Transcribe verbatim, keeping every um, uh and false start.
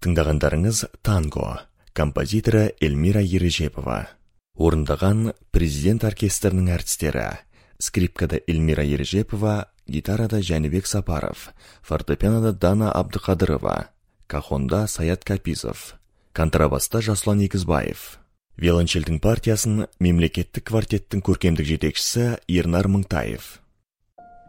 Тыңдағандарыңыз «Танго», композиторы Эльмира Ережепова. Орындаған президент оркестрінің әртістері: скрипкада Эльмира Ережепова, гитарада Жәнібек Сапаров, фортепианода Дана Абдықадырова, кахонда Саят Капизов, контрабаста Жасұлан Егізбаев. Виолончельдің партиясын мемлекеттік квартеттің көркемдік жетекшісі Ернар Мыңтаев.